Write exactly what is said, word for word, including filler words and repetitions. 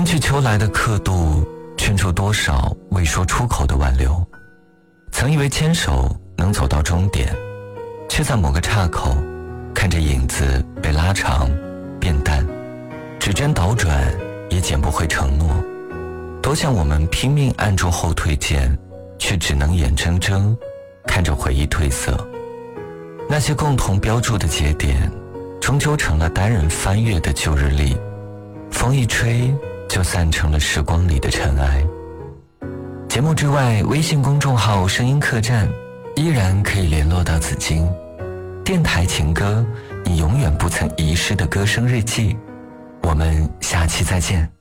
春去秋来的刻度，圈出多少未说出口的挽留。曾以为牵手能走到终点，却在某个岔口看着影子被拉长变淡，指尖倒转也捡不回承诺。多想我们拼命按住后退键，却只能眼睁睁看着回忆褪色。那些共同标注的节点，终究成了单人翻阅的旧日历，风一吹就散成了时光里的尘埃。节目之外，微信公众号声音客栈依然可以联络到紫金。电台情歌，你永远不曾遗失的歌声日记。我们下期再见。